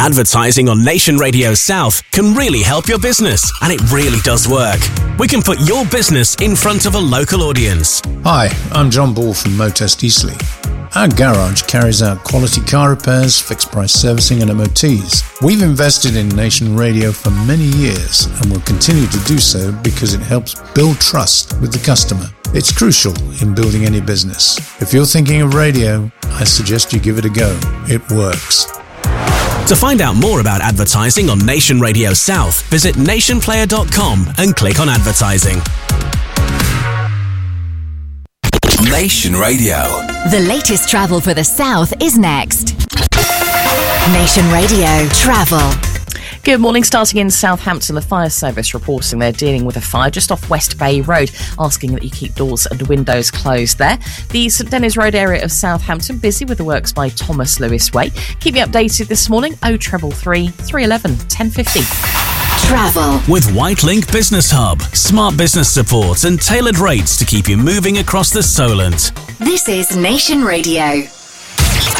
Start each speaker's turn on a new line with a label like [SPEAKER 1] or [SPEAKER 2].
[SPEAKER 1] Advertising on Nation Radio South can really help your business, and it really does work. We can put your business in front of a local audience.
[SPEAKER 2] Hi, I'm John Ball from Motest Eastleigh. Our garage carries out quality car repairs, fixed price servicing and MOTs. We've invested in Nation Radio for many years and will continue to do so because it helps build trust with the customer. It's crucial in building any business. If you're thinking of radio, I suggest you give it a go. It works.
[SPEAKER 1] To find out more about advertising on Nation Radio South, visit nationplayer.com and click on advertising.
[SPEAKER 3] Nation Radio.
[SPEAKER 4] The latest travel for the South is next. Nation Radio Travel.
[SPEAKER 5] Good morning. Starting in Southampton, the fire service reporting they're dealing with a fire just off West Bay Road, asking that you keep doors and windows closed there. The St Dennis Road area of Southampton busy with the works by Thomas Lewis Way. Keep me updated this morning. 0333 311 1050.
[SPEAKER 4] Travel
[SPEAKER 1] with Whitelink Business Hub, smart business support and tailored rates to keep you moving across the Solent.
[SPEAKER 4] This is Nation Radio.